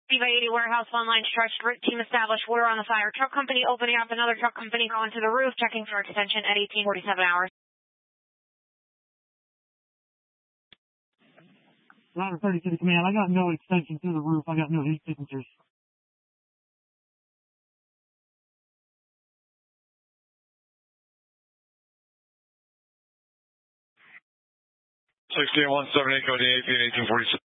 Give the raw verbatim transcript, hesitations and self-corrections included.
B by eighty warehouse, one line stretched, route team established, we're on the fire. Truck company opening up, another truck company going to the roof, checking for extension at eighteen forty-seven hours. Ladder thirty to the command. I got no extension to the roof. I got no heat signatures. sixteen one seven eight, code eighteen forty-seven.